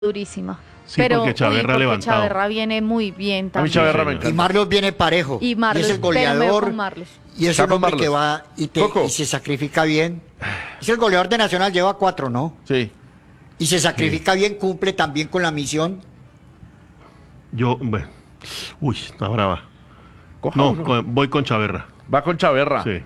durísima. Sí, Pero porque Chaverra ha levantado. Chaverra viene muy bien A mí también. Chaverra me señor. encanta. Y Marlos viene parejo. Y Marlos, es el pero me voy goleador. con Marlos. Y es Está un con hombre que Marlos. va Coco. y se sacrifica bien. Es el goleador de Nacional, lleva 4, ¿no? Sí. Y se sacrifica bien, cumple también con la misión. Bueno. Uy, está brava. Coja No, uno. voy con Chaverra. Va con Chaverra. Sí.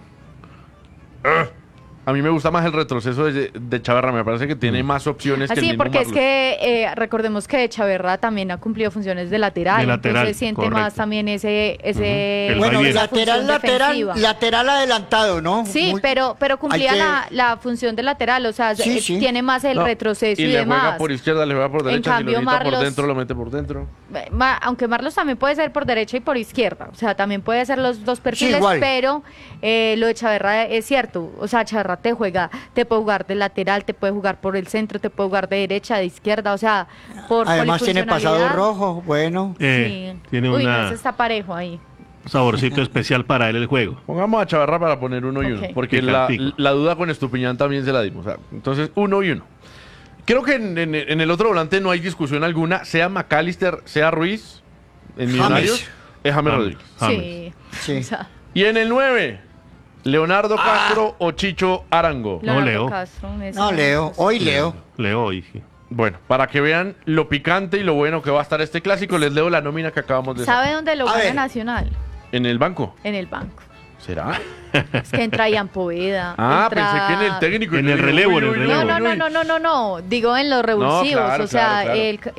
A mí me gusta más el retroceso de Chaverra. Me parece que tiene más opciones que el Así, mismo porque es Marlos. que recordemos que Chaverra también ha cumplido funciones de lateral, De lateral, entonces siente correcto. más también ese El Bueno, vaivén. esa función defensiva. lateral adelantado, ¿no? Sí, Muy- pero cumplía hay que- la función de lateral, o sea, Sí, sí. tiene más el No, retroceso y, le juega demás. por izquierda, le juega por En derecha. cambio, si lo necesita por Marlos- dentro, lo mete por dentro. Aunque Marlos también puede ser por derecha y por izquierda, o sea, también puede ser los dos perfiles, igual. pero lo de Chaverra es cierto, o sea, Chaverra te puede jugar de lateral, te puede jugar por el centro, te puede jugar de derecha, de izquierda, o sea, por Además tiene pasado polifuncionalidad. rojo, bueno. Sí. Tiene Uy, no, un ese está parejo ahí. saborcito especial para él el juego. Pongamos a Chaverra para poner 1 y 1. Ok. Porque la Picantico. duda con Estupiñán también se la dimos. O sea, entonces, 1 y 1. Creo que en el otro volante no hay discusión alguna. Sea McAllister, sea Ruiz, en Millonarios, es James Rodríguez. Sí. Sí. O sea, Y en el 9, Leonardo Castro o Chicho Arango. No, Leonardo Leo. Castro, ese No, Leo. Hoy Leo. Leo hoy. Sí. Bueno, para que vean lo picante y lo bueno que va a estar este clásico, les leo la nómina que acabamos de ¿Sabe dónde lo A gana ver. Nacional? En el banco. En el banco. ¿Será? Es que entra Ian Poveda. Ah, entra- pensé que en el técnico. En Yo el digo, relevo, uy, en el uy, relevo. uy, No, no, uy. no, no, no, no. Digo en los revulsivos. claro, o sea, claro, claro.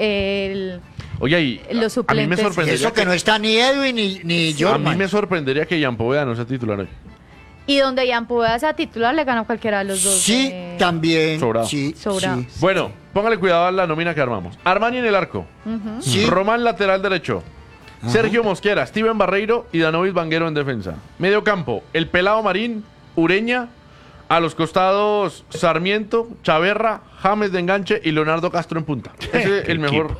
los Oye, y a mí me suplentes. sorprendería Eso que no está ni Edwin ni a mí Jorman. me sorprendería que Ian Poveda no sea titular hoy. Y donde Ian Poveda sea titular, le gana a cualquiera de los dos. Sí, también. Sobrado. Sí, Sobrado. sí. Bueno, póngale cuidado a la nómina que armamos. Armani en el arco. Sí. Román lateral derecho. Sergio Mosquera, Steven Barreiro y Danovis Vanguero en defensa. Medio campo, el Pelado Marín, Ureña. A los costados, Sarmiento, Chaverra, James de enganche y Leonardo Castro en punta. Ese es el mejor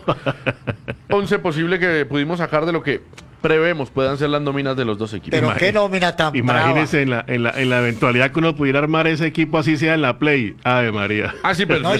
11 posible que pudimos sacar de lo que prevemos puedan ser las nóminas de los dos equipos. Pero qué nómina tan Imagínese en la eventualidad que uno pudiera armar ese equipo así sea en la Play. Ave María. Ah, sí, pero brava. No,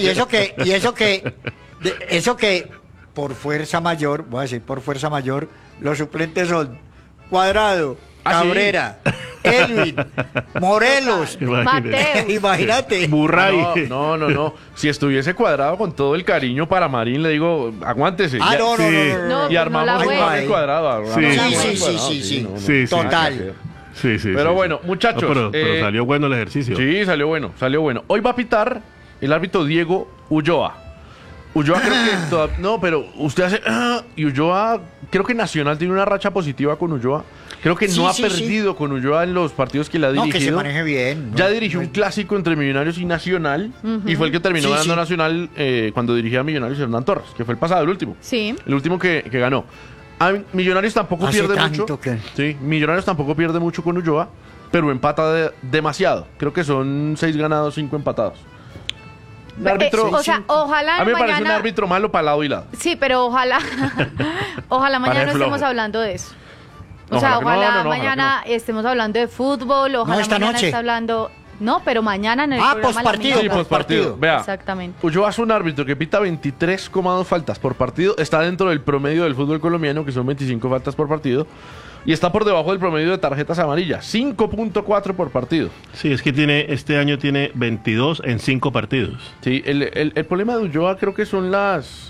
eso que por fuerza mayor, voy a decir por fuerza mayor, los suplentes son Cuadrado, Ah, sí. Cabrera, Edwin, Morelos. Mateo. Imagínate. Burray. No. Si estuviese Cuadrado con todo el cariño para Marín, le digo, aguántese. Ah, Ya- no, no, sí. no, no, no. No, Y pues armamos no la un juegue. James Cuadrado. Sí. armamos un Sí, James sí, Cuadrado, sí, sí. no, no, Sí, sí. nada que Total. hacer. Sí. Pero bueno, muchachos, No, pero salió bueno el ejercicio. Sí, salió bueno. Hoy va a pitar el árbitro Diego Ulloa. Ulloa creo que no, pero usted hace y Ulloa, creo que Nacional tiene una racha positiva con Ulloa. Creo que Sí, no ha sí, perdido con Ulloa en los partidos que le ha No, dirigido. que se maneje bien. Ya No, dirigió un no. clásico entre Millonarios y Nacional y fue el que terminó Sí, ganando sí. Nacional cuando dirigía a Millonarios Hernán Torres, que fue el pasado, el último. Sí. El último que ganó. Millonarios tampoco Hace pierde tanto mucho. que- Sí, Millonarios tampoco pierde mucho con Ulloa, pero empata demasiado. Creo que son 6 ganados, 5 empatados. El árbitro, o sea, ojalá a mí me parece un mañana... árbitro malo para lado y lado. Sí, pero ojalá mañana no Parece estemos flojo. hablando de eso. O Ojalá sea, que no, ojalá no, mañana estemos hablando de fútbol, ojalá esta mañana noche. esté hablando... No, pero mañana en el Ah, programa pospartido, La Sí, Minga. postpartido. Vea, Exactamente. Ulloa es un árbitro que pita 23,2 faltas por partido. Está dentro del promedio del fútbol colombiano, que son 25 faltas por partido. Y está por debajo del promedio de tarjetas amarillas, 5.4 por partido. Sí, es que este año tiene 22 en 5 partidos. Sí, el problema de Ulloa creo que son las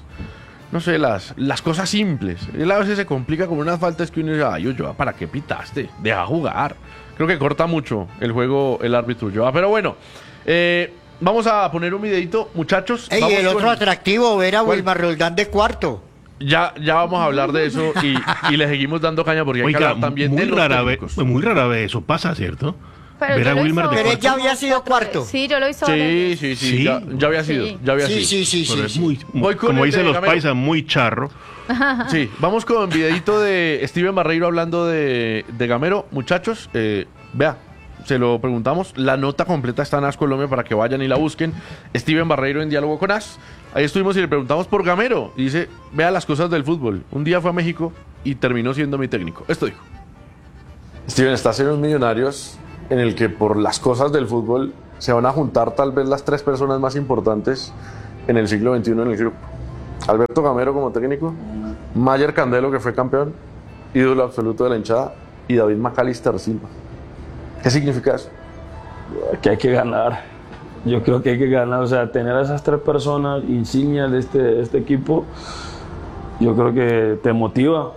cosas simples. Él a veces se complica con unas faltas que uno dice, ay, Ulloa, ¿para qué pitaste? Deja jugar. Creo que corta mucho el juego el árbitro Ulloa. Pero bueno, vamos a poner un videito, muchachos. Ey, Vamos el otro con- atractivo, ver a ¿Cuál? Wilmar Roldán de cuarto. Ya vamos a hablar de eso y le seguimos dando caña porque hay que Oiga, hablar también de los técnicos. muy rara vez eso pasa, ¿cierto? Pero Ver yo a lo he Wilmar visto de Pero él cuarto. ya había sido cuarto. Sí, yo lo he visto. Sí, Sí. ya había sido, Sí. ya había Sí, sido. sí, sí, Pero sí. es sí. muy, Voy con como el de dicen los Gamero. paisas, muy charro. Sí, vamos con videito de Steven Barreiro hablando de Gamero. Muchachos, vea, se lo preguntamos. La nota completa está en AS Colombia para que vayan y la busquen. Steven Barreiro en diálogo con AS. Ahí estuvimos y le preguntamos por Gamero. Y dice, vea las cosas del fútbol. Un día fue a México y terminó siendo mi técnico. Esto dijo. Steven, estás en los Millonarios en el que por las cosas del fútbol se van a juntar tal vez las 3 personas más importantes en el siglo XXI en el grupo. Alberto Gamero como técnico, Mayer Candelo, que fue campeón, ídolo absoluto de la hinchada, y David McAllister Silva. ¿Qué significa eso? Que hay que ganar. Yo creo que hay que ganar. O sea, tener a esas tres personas insignias de este equipo, yo creo que te motiva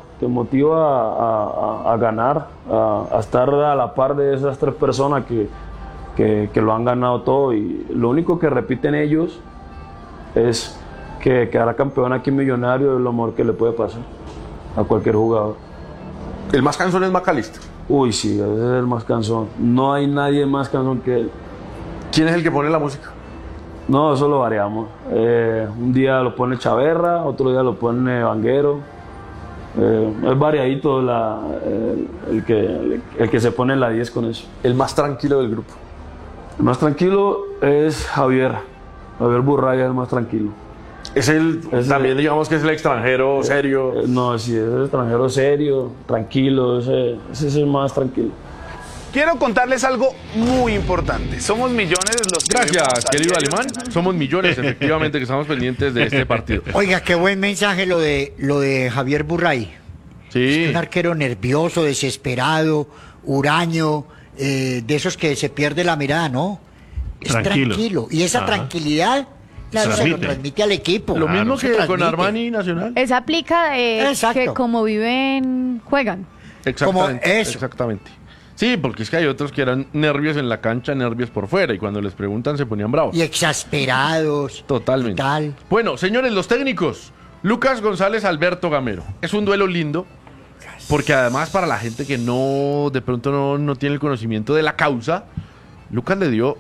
a ganar, a estar a la par de esas tres personas que lo han ganado todo. Y lo único que repiten ellos es que quedar campeón aquí en Millonario es lo mejor que le puede pasar a cualquier jugador. El más cansón es McAllister. Uy, sí, ese es el más cansón. No hay nadie más cansón que él. ¿Quién es el que pone la música? No, eso lo variamos. Un día lo pone Chaverra, otro día lo pone Vanguero. Es variadito el que se pone en la 10 con eso. El más tranquilo del grupo. El más tranquilo es Javier Burraya, es el más tranquilo. También digamos que es el extranjero serio. No, sí, es el extranjero serio, tranquilo, ese es el más tranquilo. Quiero contarles algo muy importante. Somos millones los que Gracias, vemos al querido diario alemán. Somos millones, efectivamente, que estamos pendientes de este partido. Oiga, qué buen mensaje lo de Javier Burray. Sí. Un arquero nervioso, desesperado, huraño, de esos que se pierde la mirada, ¿no? Es tranquilo. Y esa tranquilidad se lo transmite al equipo. Lo mismo Se que con transmite. Armani Nacional. Esa aplica Exacto. que como viven, juegan. Exactamente. Como eso. Exactamente. Sí, porque es que hay otros que eran nervios en la cancha, nervios por fuera, y cuando les preguntan se ponían bravos. Y exasperados. Totalmente. Y tal. Bueno, señores, los técnicos. Lucas González, Alberto Gamero. Es un duelo lindo, porque además para la gente que de pronto no tiene el conocimiento de la causa, Lucas le dio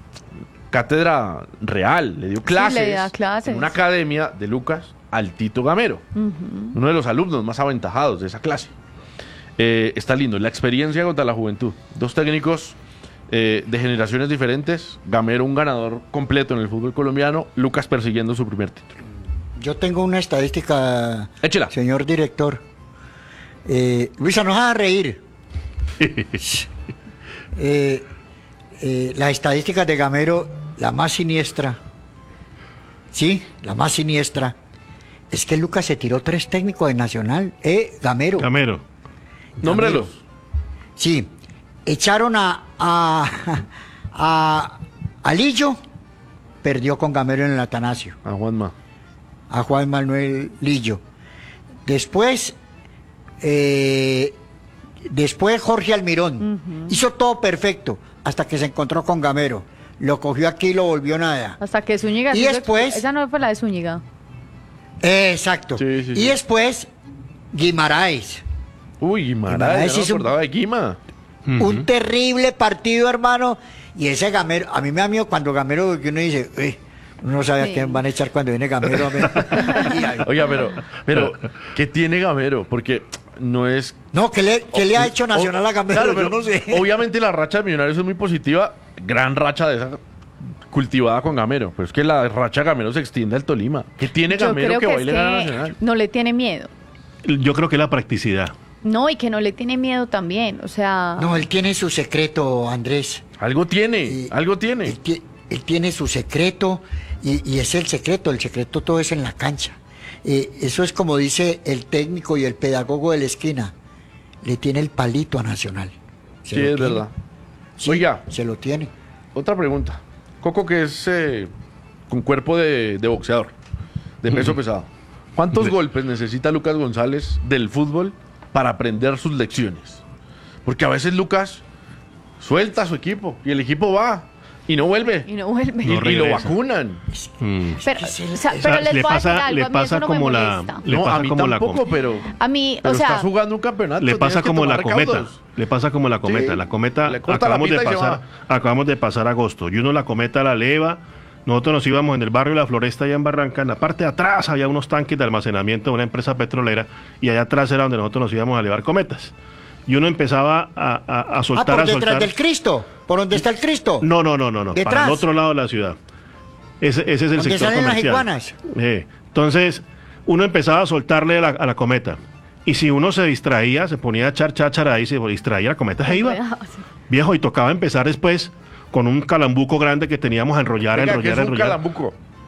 cátedra real, le dio clases, le da clases. en una academia de Lucas al Tito Gamero, uno de los alumnos más aventajados de esa clase. Está lindo, la experiencia contra la juventud. Dos técnicos de generaciones diferentes, Gamero un ganador completo en el fútbol colombiano, Lucas persiguiendo su primer título. Yo tengo una estadística, Échela. señor director. Luisa, nos haga reír. Las estadísticas de Gamero, la más siniestra, sí, la más siniestra, es que Lucas se tiró 3 técnicos de Nacional. Gamero. Gamero. Nómbrelos. Sí, echaron a Lillo, perdió con Gamero en el Atanasio, A Juanma. a Juan Manuel Lillo. Después Jorge Almirón. Hizo todo perfecto hasta que se encontró con Gamero. Lo cogió aquí y lo volvió nada. Hasta que Zúñiga. Y después- Esa no fue la de Zúñiga. Exacto. Sí. Y después Guimaraes. Uy, Guimaraes yo no hizo me acordaba de Guima. Un terrible partido, hermano. Y ese Gamero, a mí me da miedo cuando Gamero, que uno dice, uno no sabe a Sí. quién van a echar cuando viene Gamero. Oiga, pero ¿qué tiene Gamero? Porque no es... No, ¿qué le ha hecho Nacional a Gamero? Claro, Yo pero no sé. obviamente la racha de Millonarios es muy positiva. Gran racha de esa cultivada con Gamero. Pero es que la racha de Gamero se extiende al Tolima. ¿Qué tiene Yo Gamero creo que que baile es a que Nacional? no le tiene miedo. Yo creo que la practicidad. No, y que no le tiene miedo también. O sea. No, él tiene su secreto, Andrés. Algo tiene, Y- algo tiene. Él tiene su secreto y es el secreto todo es en la cancha. Eso es como dice el técnico y el pedagogo de la esquina, le tiene el palito a Nacional. Se Sí, lo es tiene. verdad. Sí, Oiga. se lo tiene. Otra pregunta. Coco, que es con cuerpo de boxeador, de peso pesado. ¿Cuántos golpes necesita Lucas González del fútbol para aprender sus lecciones? Porque a veces Lucas suelta a su equipo y el equipo va y no vuelve. Y no vuelve. Y, No y lo regresa. vacunan. Pero, Es que o sea, pero les le voy a decir pasa, algo, le a mí pasa eso no me como la, molesta. le No, pasa a mí como la tampoco, pero A mí, pero o sea, estás jugando un campeonato. le pasa tienes que como la tomar cometa. recaudos. Le pasa como la cometa. Sí, La cometa le corta la pita y se va. acabamos de pasar agosto. Y uno la cometa la eleva. Nosotros nos íbamos en el barrio La Floresta, allá en Barranca. En la parte de atrás había unos tanques de almacenamiento de una empresa petrolera. Y allá atrás era donde nosotros nos íbamos a elevar cometas. Y uno empezaba a soltar, por a detrás soltar. del Cristo, por donde está el Cristo. No. Para Detrás. el otro lado de la ciudad. Ese es el Donde sector salen las comercial. iguanas. Entonces, uno empezaba a soltarle a la cometa. Y si uno se distraía, se ponía a echar cháchara ahí, se distraía, la cometa se iba. Viejo, y tocaba empezar después con un calambuco grande que teníamos a enrollar, Venga, ¿qué es un enrollar. calambuco?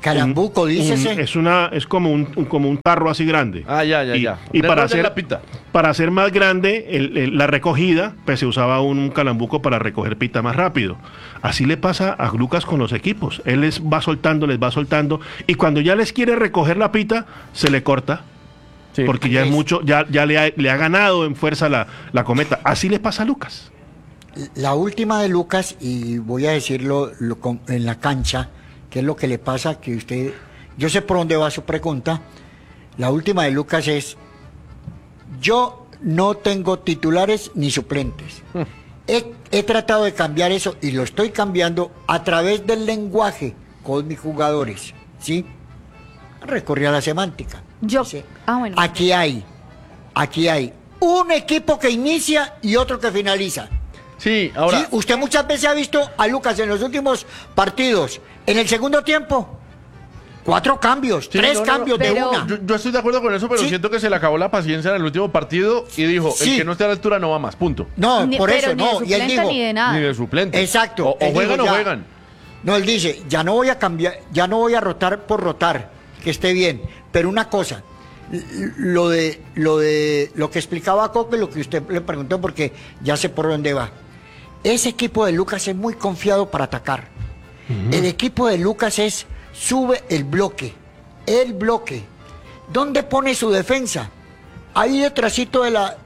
Calambuco, dícese. Es como un tarro así grande. Ya. Y para hacer hacer, la pita. para hacer más grande la recogida, pues se usaba un calambuco para recoger pita más rápido. Así le pasa a Lucas con los equipos. Él les va soltando, y cuando ya les quiere recoger la pita, se le corta. Sí. Porque ya es mucho, ya le ha ganado en fuerza la cometa. Así le pasa a Lucas. La última de Lucas, y voy a decirlo en la cancha, que es lo que le pasa, que usted, yo sé por dónde va su pregunta. La última de Lucas es: yo no tengo titulares ni suplentes. He tratado de cambiar eso y lo estoy cambiando a través del lenguaje con mis jugadores, ¿sí? Recorrí a la semántica. Sí. Bueno. Aquí hay un equipo que inicia y otro que finaliza. Sí, ahora. Sí, usted muchas veces ha visto a Lucas en los últimos partidos, en el segundo tiempo, 4 cambios, 3 cambios de pero- una. Yo estoy de acuerdo con eso, pero Sí. siento que se le acabó la paciencia en el último partido y dijo, Sí. el que no esté a la altura no va más, punto. No, por Pero eso, ni de no. Y él suplente dijo, ni de nada. Ni de suplente. Exacto. O Él juegan dijo, o ya. juegan. No, él dice, ya no voy a cambiar, ya no voy a rotar por rotar, que esté bien. Pero una cosa, lo que explicaba Coque, lo que usted le preguntó, porque ya sé por dónde va. Ese equipo de Lucas es muy confiado para atacar. El equipo de Lucas sube el bloque. ¿Dónde pone su defensa? Ahí detrásito de la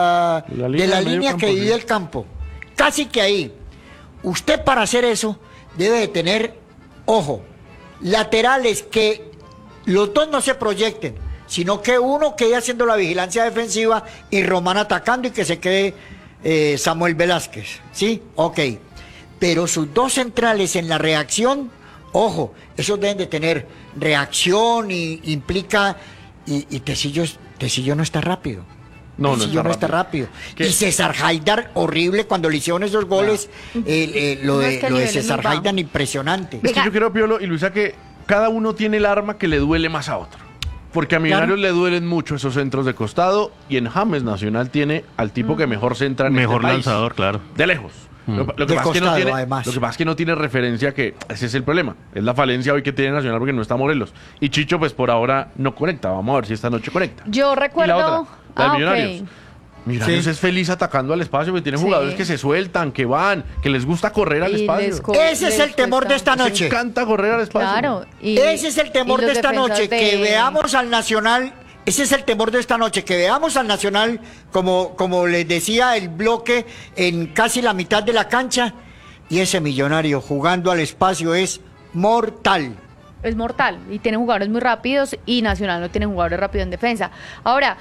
línea que divide el campo. Casi que ahí. Usted para hacer eso debe de tener, ojo, laterales que los dos no se proyecten, sino que uno quede haciendo la vigilancia defensiva y Román atacando y que se quede Samuel Velázquez, ¿sí? Ok. Pero sus dos centrales en la reacción, ojo, esos deben de tener reacción y implica, y Tecillo no está rápido. No Tecillo está rápido. ¿Qué? Y César Haidar, horrible cuando le hicieron esos goles, lo No, es que de el nivel es César muy bajo. Haidar impresionante. Es que Venga. yo quiero, Piolo y Luisa, que cada uno tiene el arma que le duele más a otro. Porque a Millonarios le duelen mucho esos centros de costado y en James Nacional tiene al tipo que mejor centra en Mejor este país. lanzador, claro. De lejos. Lo que De pasa es que no costado, tiene, además. lo que pasa es que no tiene referencia, que ese es el problema. Es la falencia hoy que tiene Nacional porque no está Morelos. Y Chicho, pues por ahora no conecta. Vamos a ver si esta noche conecta. Yo Y recuerdo. la otra, la de ok. Millonarios. Millonarios Sí. es feliz atacando al espacio, porque tiene Sí. jugadores que se sueltan, que van, que les gusta correr al Y espacio. les co- Ese es les el temor de cuesta. esta Les noche. encanta correr al espacio. Claro. Ese es el temor y de los esta defensas noche, que de- veamos al Nacional. Ese es el temor de esta noche, que veamos al Nacional, como les decía, el bloque en casi la mitad de la cancha, y ese Millonario jugando al espacio es mortal. Es mortal y tiene jugadores muy rápidos y Nacional no tiene jugadores rápidos en defensa. Ahora,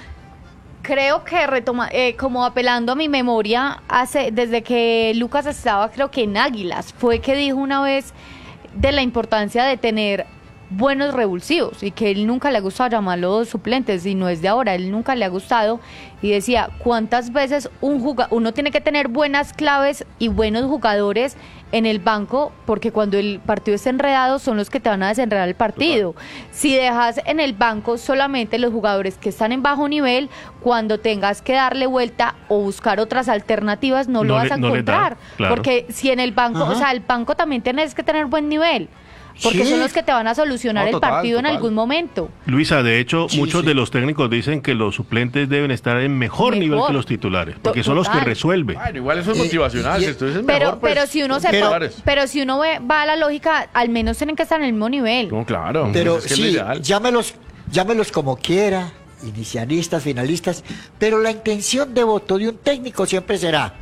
creo que como apelando a mi memoria, desde que Lucas estaba, creo que en Águilas, fue que dijo una vez de la importancia de tener buenos revulsivos y que él nunca le ha gustado llamarlos suplentes y no es de ahora, él nunca le ha gustado y decía, ¿cuántas veces uno tiene que tener buenas claves y buenos jugadores en el banco? Porque cuando el partido está enredado son los que te van a desenredar el partido. Si dejas en el banco solamente los jugadores que están en bajo nivel, cuando tengas que darle vuelta o buscar otras alternativas no lo No vas a le da, encontrar. claro. Porque si en el banco, Ajá. o sea, el banco también tienes que tener buen nivel. Porque Sí. son los que te van a solucionar No, el total, partido en total. algún momento. Luisa, de hecho, Sí, muchos sí. de los técnicos dicen que los suplentes deben estar en mejor nivel Mejor. que los titulares, porque son los que Total. resuelven. Bueno, igual eso es Y- motivacional. y- Si entonces es Pero, mejor, pues, pero si uno con titulares. pero si uno va a la lógica, al menos tienen que estar en el mismo nivel. No, claro. Pero pues es que es lo sí, ideal. llámelos como quiera, inicialistas, finalistas, pero la intención de voto de un técnico siempre será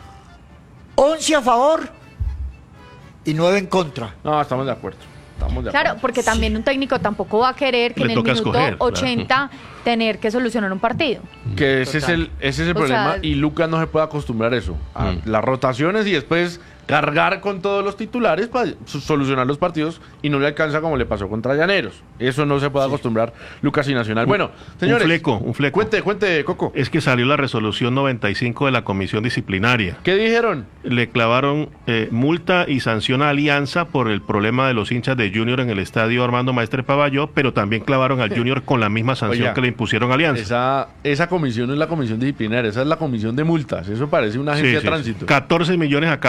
11 a favor y 9 en contra. No, estamos de acuerdo. Estamos de Claro, acuerdo. porque también un técnico tampoco va a querer que Le en el toca minuto escoger, claro. 80 tener que solucionar un partido. Que ese es Total. el O problema sea, y Lucas no se puede acostumbrar a eso. A las rotaciones y después cargar con todos los titulares para solucionar los partidos y no le alcanza como le pasó contra Llaneros. Eso no se puede acostumbrar Lucas y Nacional. Bueno, señores. un fleco. Cuente, Coco. Es que salió la resolución 95 de la comisión disciplinaria. ¿Qué dijeron? Le clavaron multa y sanción a Alianza por el problema de los hinchas de Junior en el estadio Armando Maestre Pavalló, pero también clavaron al Junior con la misma sanción Oiga, que le impusieron a Alianza. Esa comisión no es la comisión disciplinaria, esa es la comisión de multas. Eso parece una agencia Sí, de sí, sí. tránsito. 14 millones a cada equipo.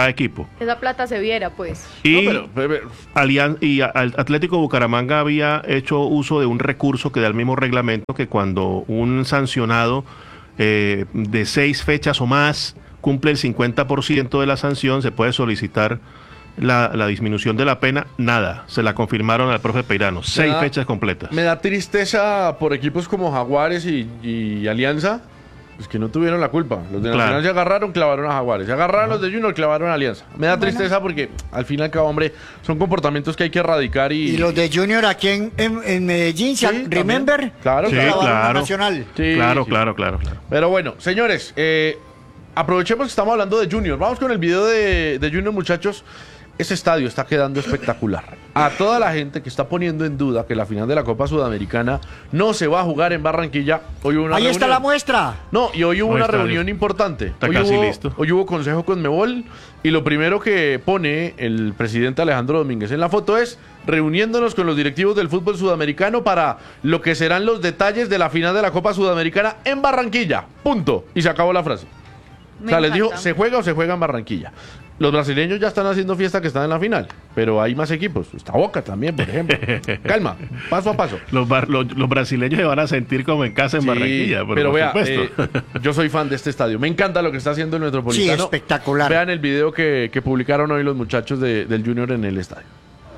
equipo. Esa plata se viera, pues. Y, No, pero- Atlético Bucaramanga había hecho uso de un recurso que da el mismo reglamento, que cuando un sancionado de 6 fechas o más cumple el 50% de la sanción, se puede solicitar la disminución de la pena. Nada, se la confirmaron al profe Peirano, 6 da- fechas completas. Me da tristeza por equipos como Jaguares y Alianza, pues que no tuvieron la culpa. Los de Claro. Nacional se agarraron, clavaron a Jaguares. Se agarraron los de Junior, clavaron a Alianza. Me da tristeza porque al fin y al cabo, hombre, son comportamientos que hay que erradicar Y los de Junior aquí en Medellín, Sí, también. remember, Claro, Sí, clavaron a claro. Nacional. Sí, claro, sí. claro. Pero bueno, señores, aprovechemos que estamos hablando de Junior. Vamos con el video de Junior, muchachos. Ese estadio está quedando espectacular. A toda la gente que está poniendo en duda que la final de la Copa Sudamericana no se va a jugar en Barranquilla, hoy hubo una Ahí está reunión. la muestra. No, y hoy hubo No una está reunión listo. importante. Está Hoy casi hubo, listo. Hoy hubo consejo con Mebol y lo primero que pone el presidente Alejandro Domínguez en la foto es reuniéndonos con los directivos del fútbol sudamericano para lo que serán los detalles de la final de la Copa Sudamericana en Barranquilla. Punto. Y se acabó la frase. Me O sea, les dijo, encanta. ¿se juega o se juega en Barranquilla? Los brasileños ya están haciendo fiesta que están en la final, pero hay más equipos. Está Boca también, por ejemplo. Calma, paso a paso. Los brasileños se van a sentir como en casa en Sí, Barranquilla, pero por vea, supuesto. yo soy fan de este estadio. Me encanta lo que está haciendo el Metropolitano. Sí, espectacular. Vean el video que publicaron hoy los muchachos del Junior en el estadio.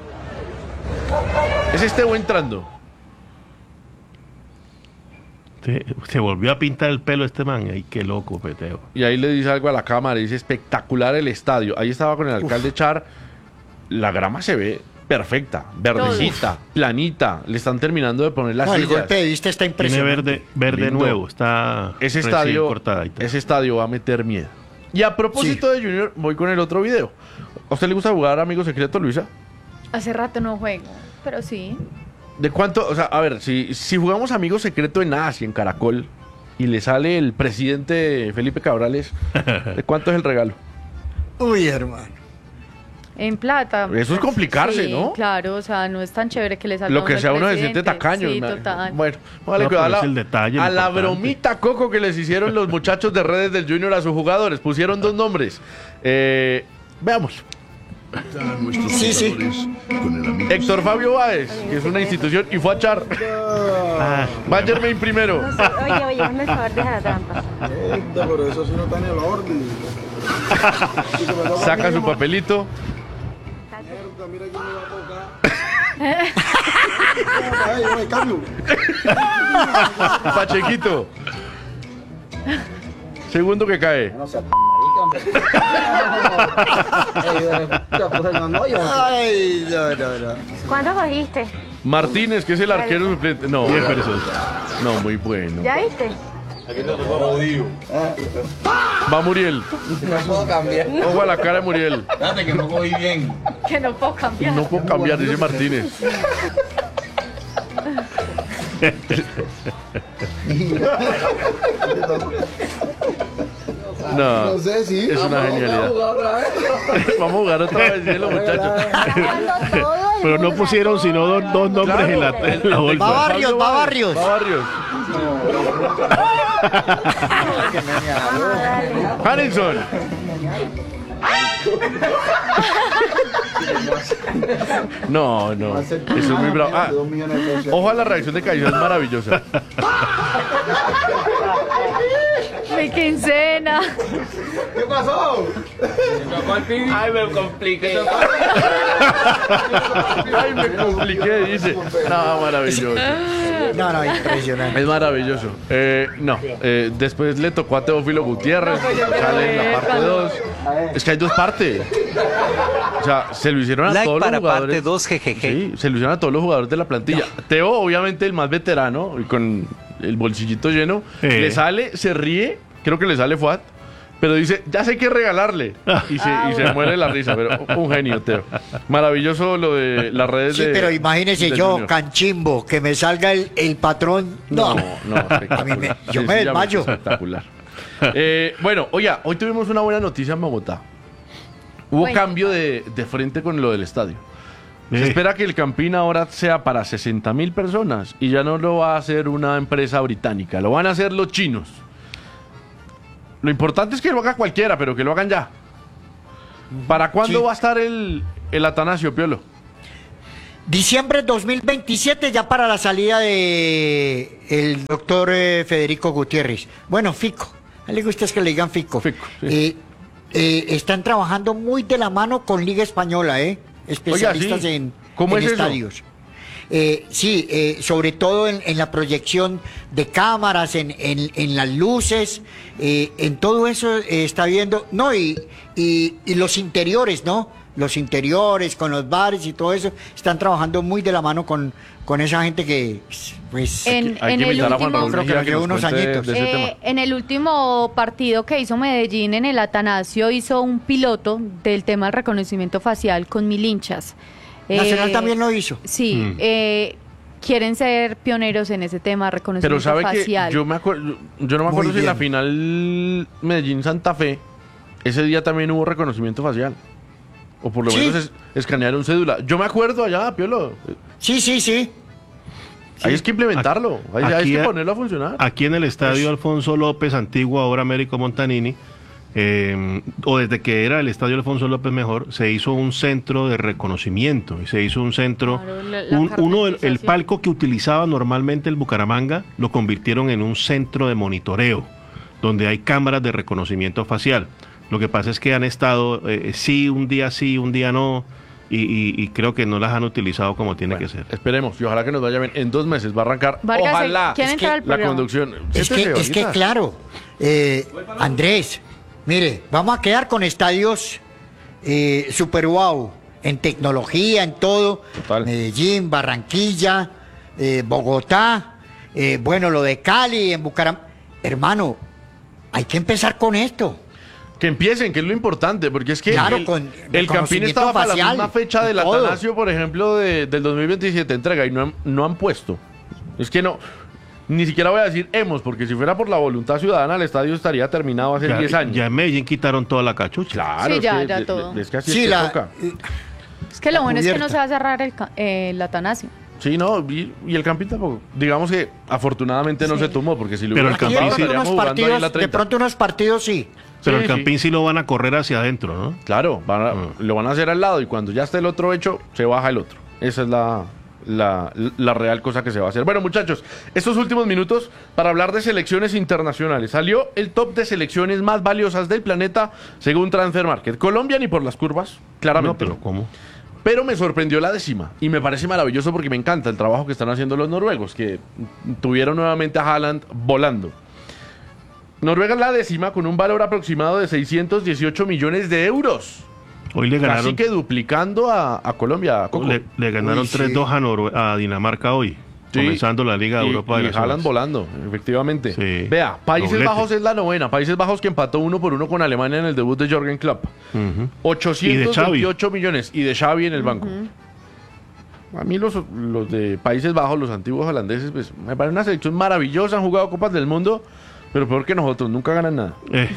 Es Estebo entrando. Se volvió a pintar el pelo este man. Ay, qué loco, Peteo. Y ahí le dice algo a la cámara. Dice espectacular el estadio. Ahí estaba con el alcalde Char. La grama se ve perfecta, verdecita, planita. Le están terminando de poner las No, el sillas. golpe de vista está Tiene impresionante. verde Lindo. nuevo. Está Ese recién estadio, cortadito. ese estadio va a meter miedo. Y a propósito de Junior, voy con el otro video. ¿A usted le gusta jugar Amigo Secreto, Luisa? Hace rato no juego, pero sí. ¿De cuánto? O sea, a ver, si jugamos Amigo Secreto en Asia, en Caracol, y le sale el presidente Felipe Cabrales, ¿de cuánto es el regalo? Uy, hermano. En plata. Eso es complicarse, Sí, ¿no? Claro, o sea, no es tan chévere que le salga Lo que uno sea el uno se siente presidente. tacaño. Sí, ¿no? total. Bueno, vale, No, cuidado pero a es la, el detalle, lo a la importante. bromita coco que les hicieron los muchachos de redes del Junior a sus jugadores. Pusieron dos nombres. Veamos. Sí, sí. Héctor Fabio Báez, que es una institución, y fue a Char. Bayern primero. Oye, hazme el favor, deja la trampa. Pero eso sí no está en el orden. Saca su papelito. Mira quién me va a tocar. Ay, yo me cambio. Pachequito. Segundo que cae. No seas marica. Ay, no. ¿Cuánto cogiste? Martínez, que es el arquero suplente. No, 10 pesos. no, muy bueno. ¿Ya viste? Va Muriel. No puedo cambiar. Ojo a la cara de Muriel. Espérate que no cogí bien. Que no puedo cambiar. No puedo cambiar, dice Martínez. No, No sé si. es una genialidad. Vamos a jugar otra vez, dicen los muchachos. Pero no pusieron sino dos nombres en la Va bolsa. Barrios, va Barrios. Va Barrios. Harrison. No, eso es muy bravo. Ah, 2 millones de pesos. ojo a la reacción de Caicedo, es maravillosa. Mi quincena. ¿Qué pasó? Ay, me compliqué, dice. No, maravilloso. No, impresionante. Es maravilloso. Después le tocó a Teófilo Gutiérrez, sale en la parte 2. Es que hay dos partes. O sea, se lo hicieron a Like todos los para jugadores. parte 2, jejeje. Sí, se lo hicieron a todos los jugadores de la plantilla. Teo, obviamente, el más veterano, y con el bolsillito lleno, le sale, se ríe, creo que le sale Fuat, pero dice, ya sé qué regalarle. Y se muere la risa, pero un genio, Teo. Maravilloso lo de las redes Sí, de. pero imagínese del yo, Junior. canchimbo, que me salga el patrón. No. Espectacular. A mí yo me Sencillamente desmayo. Espectacular. Bueno, oiga, hoy tuvimos una buena noticia en Bogotá. Hubo Bueno. cambio de frente con lo del estadio. Se Sí. espera que el Campín ahora sea para 60.000 personas y ya no lo va a hacer una empresa británica, lo van a hacer los chinos. Lo importante es que lo haga cualquiera, pero que lo hagan ya. ¿Para cuándo Sí. va a estar el Atanasio, Piolo? Diciembre 2027, ya para la salida de el doctor Federico Gutiérrez. Bueno, Fico. A él le gusta es que le digan Fico. Fico, sí. Están trabajando muy de la mano con Liga Española, especialistas sí. en, ¿Cómo en es eso? estadios. Sobre todo en la proyección de cámaras, en las luces, en todo eso está viendo, no, y los interiores, ¿no? Los interiores con los bares y todo eso, están trabajando muy de la mano con esa gente que, pues, En Hay que el invitar a Juan último- Raúl Creo que Mejía que lleva nos unos cuente añitos. de ese tema. En el último partido que hizo Medellín en el Atanasio hizo un piloto del tema del reconocimiento facial con 1000 hinchas. Nacional también lo hizo. Sí, quieren ser pioneros en ese tema de Pero reconocimiento sabe facial. que yo no me acuerdo Muy si en la bien. final Medellín-Santa Fe, ese día también hubo reconocimiento facial. O por lo Sí. menos escanearon cédula. Yo me acuerdo allá, Piolo. Sí. Ahí es que implementarlo. Ahí hay Aquí que a- ponerlo a funcionar. Aquí en el estadio Alfonso López, antiguo, ahora Américo Montanini, o desde que era el estadio Alfonso López mejor, se hizo un centro de reconocimiento. Y se hizo un centro, Claro, la el carnetización. palco que utilizaba normalmente el Bucaramanga, lo convirtieron en un centro de monitoreo, donde hay cámaras de reconocimiento facial. Lo que pasa es que han estado, sí, un día no, y creo que no las han utilizado como tiene Bueno, que ser. esperemos y ojalá que nos vaya bien. En 2 meses va a arrancar. Vargas, Ojalá ¿quién entra al la programa? conducción. Es Siéntese, que ahorita. claro, Andrés, mire, vamos a quedar con estadios super wow, en tecnología, en todo. Total. Medellín, Barranquilla, Bogotá, bueno, lo de Cali, en Bucaramanga. Hermano, hay que empezar con esto. Que empiecen, que es lo importante, porque es que Claro, el con Campín reconocimiento estaba para la facial misma fecha y del todo. Atanasio, por ejemplo, del 2027 entrega y no han puesto. Es que no, ni siquiera voy a decir hemos, porque si fuera por la voluntad ciudadana, el estadio estaría terminado hace 10 años. Ya en Medellín quitaron toda la cachucha. Claro, Sí, es ya, que, ya todo. es que así Sí, es que toca. Es que lo bueno es que no cubierta. se va a cerrar el Atanasio. Sí, no, y el Campín tampoco. Digamos que afortunadamente no Sí. se tomó, porque si lo Pero hubiera el Aquí Campín tomado, sí- estaríamos unos jugando ahí en la partidos, de 30. pronto unos partidos sí. Pero Sí, el Campín sí lo van a correr hacia adentro, ¿no? Claro, lo van a hacer al lado y cuando ya esté el otro hecho, se baja el otro. Esa es la real cosa que se va a hacer. Bueno, muchachos, estos últimos minutos para hablar de selecciones internacionales. Salió el top de selecciones más valiosas del planeta según Transfer Market. Colombia ni por las curvas, claramente. No, pero ¿cómo? Pero me sorprendió la 10ª y me parece maravilloso porque me encanta el trabajo que están haciendo los noruegos, que tuvieron nuevamente a Haaland volando. Noruega es la 10ª con un valor aproximado de 618 millones de euros. Hoy le Casi ganaron, que duplicando a Colombia. a Coco. le ganaron Uy, sí. 3-2 a Dinamarca hoy, Sí. comenzando la Liga de Europa de y Naciones. Haaland volando, efectivamente. Sí. Vea, Países Doblete. Bajos es la 9ª. Países Bajos que empató 1-1 con Alemania en el debut de Jürgen Klopp. Ujú. 828 millones y de Xavi en el banco. A mí los de Países Bajos, los antiguos holandeses, pues me parece una selección maravillosa. Han jugado Copas del Mundo, pero peor que nosotros, nunca ganan nada.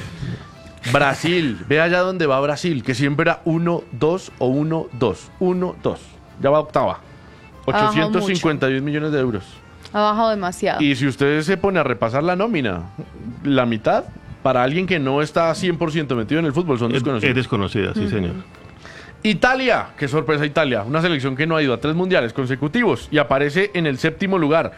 Brasil, ve allá donde va Brasil, que siempre era 1-2 o 1-2. 1-2. Ya va octava. Ha bajado 851 millones de euros. Ha bajado demasiado. Y si usted se pone a repasar la nómina, la mitad, para alguien que no está 100% metido en el fútbol, son Es desconocidos. desconocida, sí, señor. Italia, qué sorpresa Italia, una selección que no ha ido a 3 mundiales consecutivos y aparece en el 7º lugar,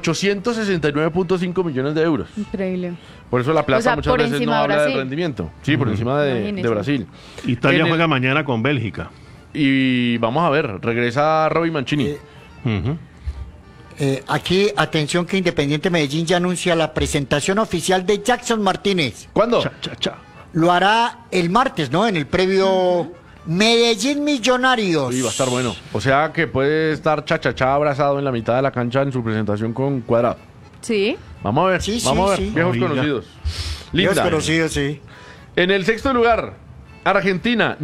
869.5 millones de euros. Increíble. Por eso la plata O sea, muchas por veces encima no de habla del Brasil. rendimiento. Sí, por encima de Imagínese. Brasil. Italia En el- juega mañana con Bélgica. Y vamos a ver, regresa Robin Mancini. Ujú. Aquí, atención que Independiente Medellín ya anuncia la presentación oficial de Jackson Martínez. ¿Cuándo? Cha, cha, cha. Lo hará el martes, ¿no? En el previo Medellín Millonarios. Sí, va a estar bueno. O sea que puede estar chachachá abrazado en la mitad de la cancha en su presentación con Cuadrado. Sí. Vamos a ver, Sí, sí, vamos a ver, sí. viejos Oiga. conocidos. Dios Linda. conocido, sí. En el 6º lugar, Argentina,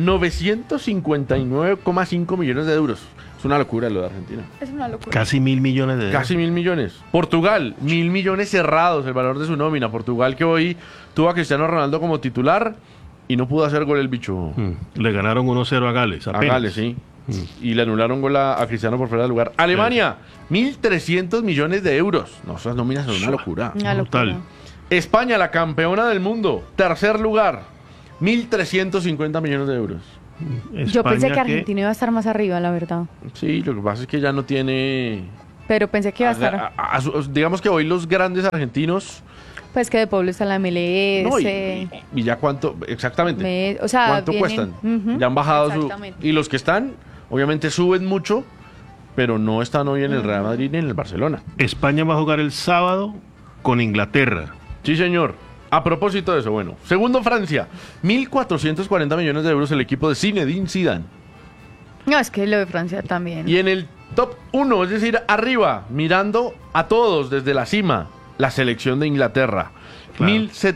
959,5 millones de euros. Es una locura lo de Argentina. Es una locura. Casi 1.000 millones de euros. Casi 1.000 millones. Portugal, 1.000 millones cerrados el valor de su nómina. Portugal que hoy tuvo a Cristiano Ronaldo como titular y no pudo hacer gol el bicho. Le ganaron 1-0 a Gales. A apenas. Gales, sí. Y le anularon gol a Cristiano por fuera de lugar. Alemania, 1.300 millones de euros. No, esas nóminas son una locura. Una locura. Brutal. España, la campeona del mundo, 3er lugar, 1.350 millones de euros. Yo pensé España, que Argentina iba a estar más arriba, la verdad. Sí, lo que pasa es que ya no tiene... Pero pensé que iba a estar. Digamos que hoy los grandes argentinos... Pues que de Pueblo está la MLS. No, y ya cuánto... Exactamente. O sea, ¿Cuánto vienen- cuestan? Ujú, Ya han bajado su... exactamente. Y los que están, obviamente suben mucho, pero no están hoy en el Real Madrid ni en el Barcelona. España va a jugar el sábado con Inglaterra. Sí, señor. A propósito de eso, bueno. Segundo, Francia. 1.440 millones de euros el equipo de Zinedine Zidane. No, es que lo de Francia también. Y en el top 1, es decir, arriba, mirando a todos desde la cima, la selección de Inglaterra. Claro.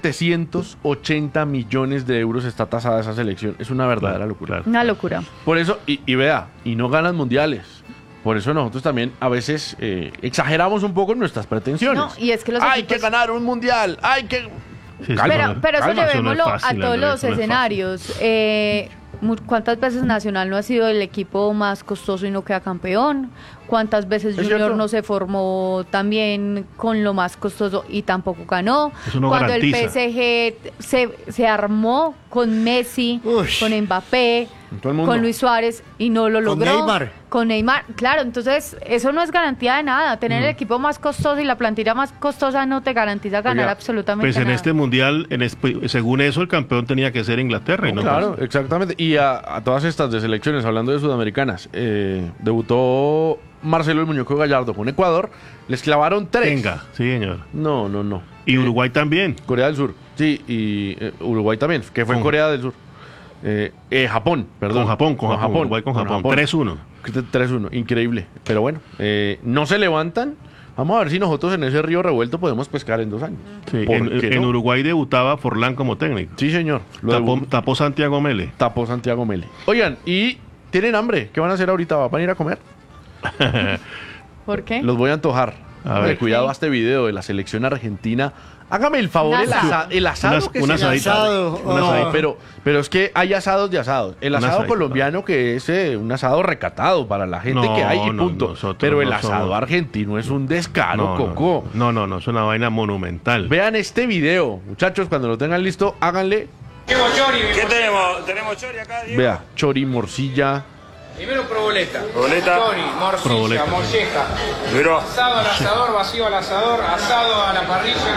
1.780 millones de euros está tasada esa selección. Es una verdadera Claro, locura. claro. Una locura. Por eso, y vea, y no ganan mundiales. Por eso nosotros también a veces exageramos un poco nuestras pretensiones. No, y es que los hay equipos- que ganar un mundial, hay que... Sí, Calma, Pero eso calma, eso no es llevémoslo fácil, a todos Andrés, los eso no es escenarios. ¿Cuántas veces Nacional no ha sido el equipo más costoso y no queda campeón? ¿Cuántas veces Es Junior cierto. no se formó también con lo más costoso y tampoco ganó? Eso no Cuando garantiza. el PSG se armó con Messi, Ush. con Mbappé, Con todo el mundo. con Luis Suárez y no lo Con logró. Neymar. Con Neymar, claro, entonces eso no es garantía de nada. Tener el equipo más costoso y la plantilla más costosa no te garantiza ganar Oiga, absolutamente Pues en nada. este mundial, según eso, el campeón tenía que ser Inglaterra. Y no Claro, exactamente. Y a todas estas de selecciones, hablando de sudamericanas, debutó Marcelo el Muñeco Gallardo con Ecuador, les clavaron 3. Venga, sí, señor. No. Y Uruguay también. Corea del Sur, sí, y Uruguay también, que fue en Con- Corea del Sur. Japón, perdón. Con Japón. Uruguay con Japón. 3-1. 3-1, increíble. Pero bueno, no se levantan. Vamos a ver si nosotros en ese río revuelto podemos pescar en 2 años. Sí, ¿Por en, qué en no? Uruguay debutaba Forlán como técnico. Sí, señor. Tapó Santiago Mele. Tapó Santiago Mele. Oigan, ¿y tienen hambre? ¿Qué van a hacer ahorita? ¿Van a ir a comer? ¿Por qué? Los voy a antojar. A ver. Cuidado a este video de la selección argentina. Hágame el favor, Un el, asado. el asado Unas- que un se asadito. asado. Un Oh. asadito. pero es que hay asados de asados. El Un asado asadito. colombiano que es un asado recatado para la gente No, que hay y no, punto. nosotros Pero el no asado somos. argentino es un descaro, No, Coco. no, es una vaina monumental. Vean este video, muchachos, cuando lo tengan listo, háganle. ¿Qué tenemos? Tenemos chori acá, Diego. Vea, chori, morcilla. Primero proboleta. Proboleta. Chori, morcilla, Proboleta. molleja. Miró. Asado al asador, vacío al asador, asado a la parrilla.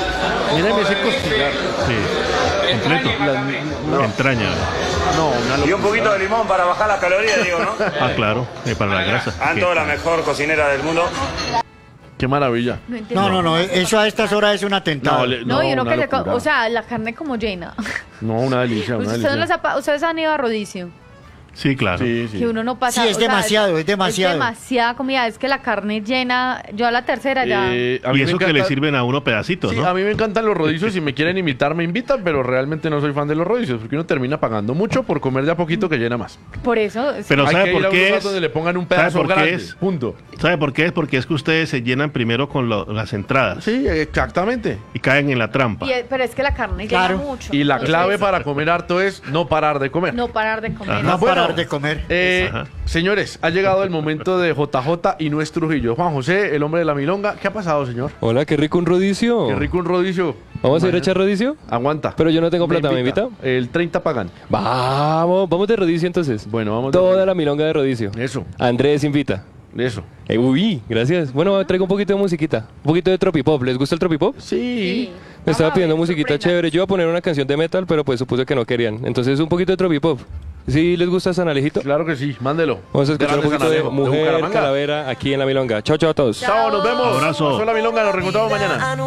Miren ese costillar. Sí, completo. Entraña. No, una Y un locura. poquito de limón para bajar las calorías, digo, ¿no? Ah, claro, para la grasa. Anto, la mejor cocinera del mundo. Qué maravilla. No entiendo. No, eso a estas horas es un atentado. No, y uno una que se locura. o sea, la carne como llena. No, una delicia, una Ustedes, no delicia. les ustedes han ido a Rodicio, Sí, claro. Sí, sí. que uno no pasa. Sí, es o sea, demasiado, es demasiado. Es demasiada comida, es que la carne llena. Yo a la tercera ya. A mí Y me eso que le encanta- sirven a uno pedacitos, Sí, ¿no? a mí me encantan los rodicios. Si me quieren invitar, me invitan, pero realmente no soy fan de los rodicios porque uno termina pagando mucho por comer de a poquito que llena más. Por eso. Pero Hay ¿sabe que ir por a un qué lugar es? donde le pongan un ¿Sabe pedazo por qué grande. es? Punto. ¿Sabe por qué? Es porque es que ustedes se llenan primero con las entradas Sí, exactamente. y caen en la trampa. Pero es que la carne Claro. llena mucho. Y la Entonces, clave para comer harto es no parar de comer. no parar de comer. Ajá. No Bueno, parar de comer. Ajá. Señores, ha llegado el momento de JJ y no es Trujillo. Juan José, el hombre de la milonga. ¿Qué ha pasado, señor? Hola, qué rico un rodicio. Qué rico un rodicio. ¿Vamos a ir a echar rodicio? Aguanta. Pero yo no tengo plata, ¿me invita? El 30 pagan. Vamos de rodicio entonces. Bueno, vamos de Toda rodicio. la milonga de rodicio. Eso, Andrés invita. eso. Uy, gracias. Bueno, traigo un poquito de musiquita. Un poquito de tropipop. ¿Les gusta el tropipop? Sí. Me estaba Vamos a pidiendo ver, musiquita sorprenda. chévere. Yo iba a poner una canción de metal, pero pues supuse que no querían. Entonces un poquito de tropipop. ¿Sí les gusta San Alejito? Claro que sí, mándelo. Vamos a escuchar un Grande poquito de San Alejo, Mujer Bucaramanga. Calavera aquí en la milonga. Chao, chao a todos. Chao, nos vemos. Abrazo. Soy la milonga, nos reencontramos mañana.